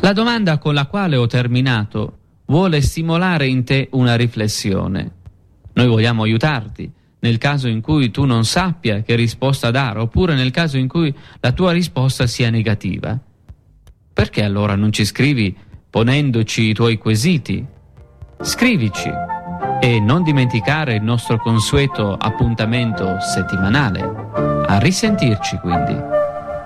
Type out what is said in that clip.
La domanda con la quale ho terminato vuole stimolare in te una riflessione. Noi vogliamo aiutarti nel caso in cui tu non sappia che risposta dare, oppure nel caso in cui la tua risposta sia negativa. Perché allora non ci scrivi ponendoci i tuoi quesiti? Scrivici e non dimenticare il nostro consueto appuntamento settimanale. A risentirci quindi.